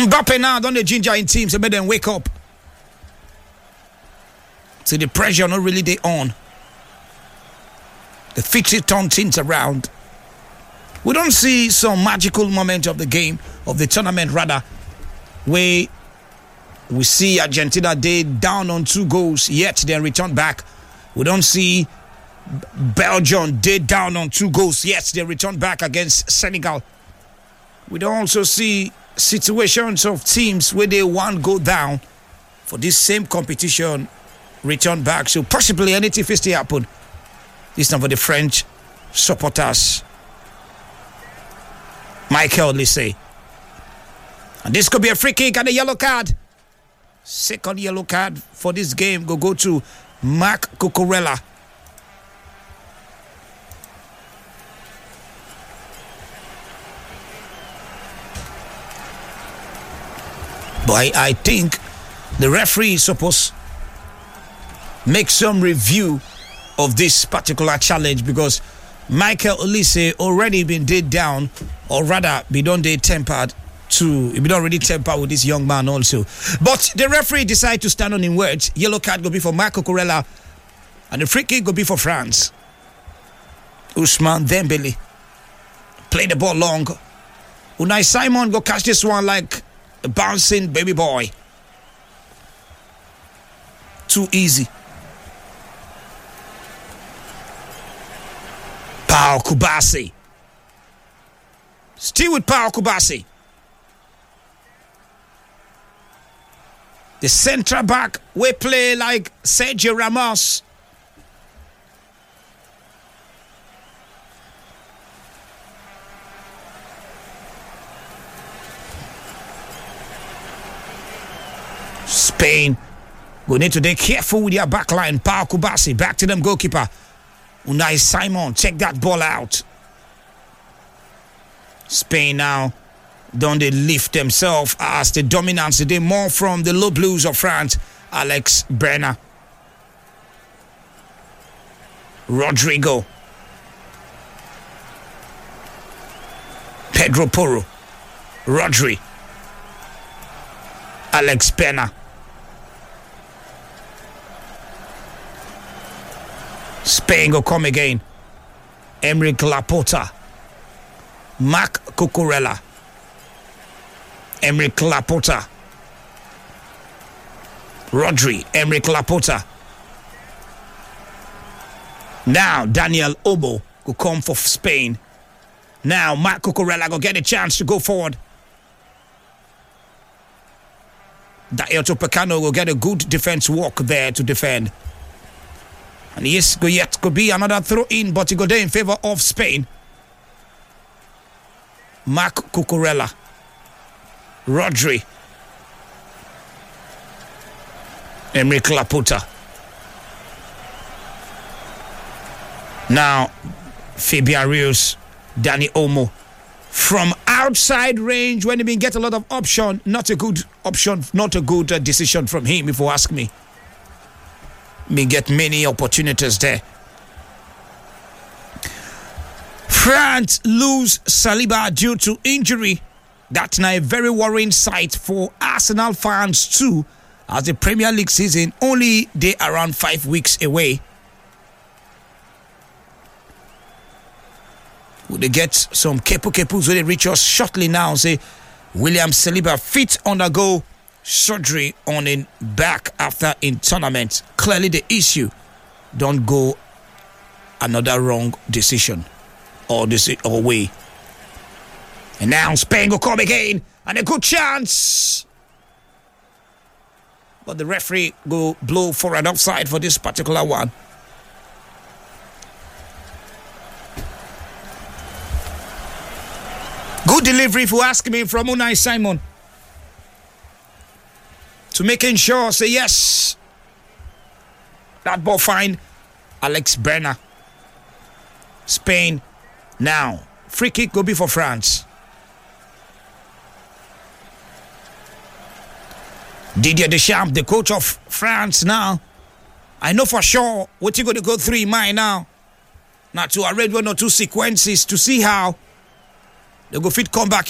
Mbappe now don't the ginger in teams, so make them wake up. So the pressure not really they on. The fix it turn things around. We don't see some magical moment of the game, of the tournament rather, where we see Argentina they down on 2 goals, yet then return back. We don't see Belgium they down on 2 goals, yet they return back against Senegal. We don't also see situations of teams where they one go down for this same competition, return back. So possibly anything will still happen. This time for the French supporters. Michael Olise. And this could be a free kick and a yellow card. Second yellow card for this game go to Marc Cucurella. But I think the referee is supposed to make some review of this particular challenge, because Michael Olise already been dead down, or rather be done they tempered to, he been already tempered with this young man also. But the referee decided to stand on his words. Yellow card go be for Marc Cucurella and the free kick go be for France. Ousmane Dembele play the ball long. Unai Simon go catch this one like a bouncing baby boy. Too easy. Pau Kubasi. Still with Pau Kubasi. The central back will play like Sergio Ramos. Spain will need to be careful with their back line. Pau Kubasi back to them goalkeeper. Unai Simon, check that ball out. Spain now don't they lift themselves as the dominance today more from the low blues of France. Alex Brenner. Rodrigo. Pedro Porro. Rodri. Alex Brenner. Spain go come again. Emerick Laporta. Marc Cucurella. Emerick Laporta. Rodri. Emerick Laporta. Now Daniel Obo will come for Spain. Now Marc Cucurella will get a chance to go forward. Dayoto Pecano will get a good defense work there to defend. And yes, could be another throw in, but he go there in favor of Spain. Marc Cucurella. Rodri. Emerick Laporta. Now, Fabian Rios, Dani Olmo. From outside range, when he been get a lot of option, not a good option, not a good decision from him, if you ask me. Me get many opportunities there. France lose Saliba due to injury. That's now a very worrying sight for Arsenal fans too, as the Premier League season only they around 5 weeks away. Will they get some kepus will they reach us shortly now? Say William Saliba fit undergo surgery on in back after in tournament. Clearly the issue don't go another wrong decision or way. And now Spain will come again and a good chance. But the referee go blow for an offside for this particular one. Good delivery, if you ask me, from Unai Simon. To making sure, say yes. That ball fine. Alex Brenner. Spain. Now, free kick will be for France. Didier Deschamps, the coach of France now. I know for sure what you're going to go through in mind now. Now to arrange 1 or 2 sequences to see how they go fit come back